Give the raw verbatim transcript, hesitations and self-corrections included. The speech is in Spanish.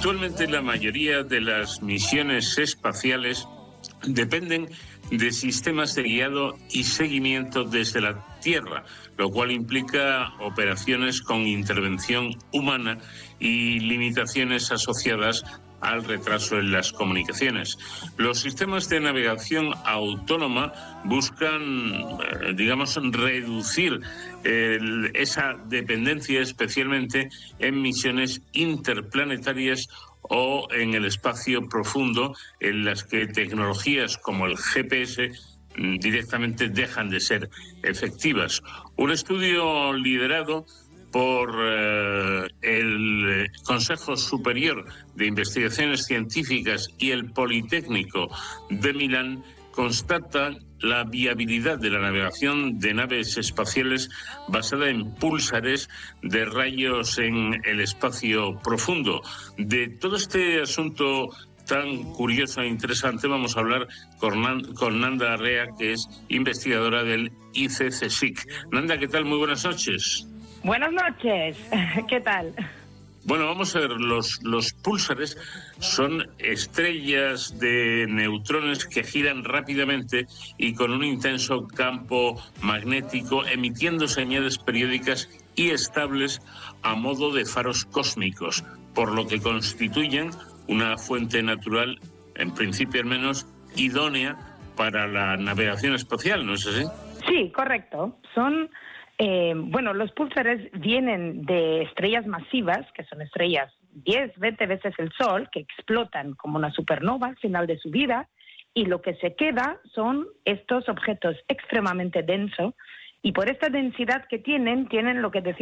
Actualmente la mayoría de las misiones espaciales dependen de sistemas de guiado y seguimiento desde la Tierra, lo cual implica operaciones con intervención humana y limitaciones asociadas al retraso en las comunicaciones. Los sistemas de navegación autónoma buscan, digamos, reducir el, esa dependencia, especialmente en misiones interplanetarias o en el espacio profundo, en las que tecnologías como el G P S directamente dejan de ser efectivas. Un estudio liderado por eh, el Consejo Superior de Investigaciones Científicas y el Politécnico de Milán constata la viabilidad de la navegación de naves espaciales basada en púlsares de rayos en el espacio profundo. De todo este asunto tan curioso e interesante vamos a hablar con, con Nanda Arrea, que es investigadora del I C C S I C. Nanda, ¿qué tal? Muy buenas noches. Buenas noches, ¿qué tal? Bueno, vamos a ver, los, los púlsares son estrellas de neutrones que giran rápidamente y con un intenso campo magnético, emitiendo señales periódicas y estables a modo de faros cósmicos, por lo que constituyen una fuente natural, en principio al menos, idónea para la navegación espacial, ¿no es así? Sí, correcto. Son... Eh, bueno, los púlsares vienen de estrellas masivas, que son estrellas diez, veinte veces el Sol, que explotan como una supernova al final de su vida, y lo que se queda son estos objetos extremadamente densos, y por esta densidad que tienen, tienen lo que decimos